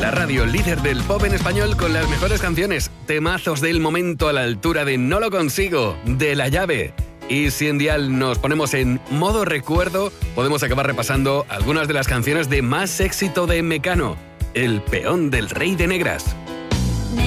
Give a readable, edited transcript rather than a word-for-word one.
La radio líder del pop en español con las mejores canciones, temazos del momento a la altura de No lo consigo, de La Llave. Y si en Dial nos ponemos en modo recuerdo, podemos acabar repasando algunas de las canciones de más éxito de Mecano, El peón del Rey de Negras.